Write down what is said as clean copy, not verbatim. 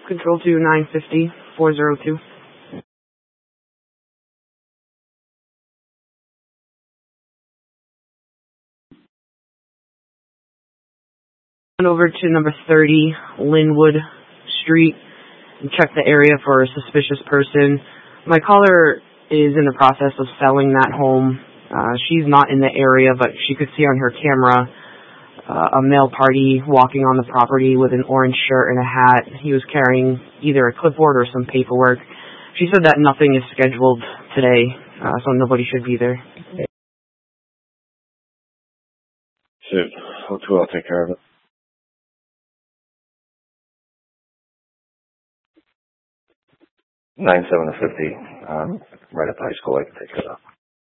Control 2, 950, 402. Over to number 30, Linwood Street, and check the area for a suspicious person. My caller is in the process of selling that home. She's not in the area, but she could see on her camera a male party walking on the property with an orange shirt and a hat. He was carrying either a clipboard or some paperwork. She said that nothing is scheduled today, so nobody should be there. Shit, I'll take care of it. 97 to 50, right at the high school. I can take it up.